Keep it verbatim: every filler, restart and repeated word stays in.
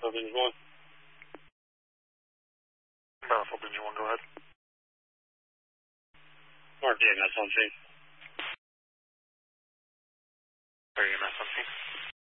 Bravo Vineyard one. Bravo Vineyard one, go ahead. Mark, yeah, that's on scene.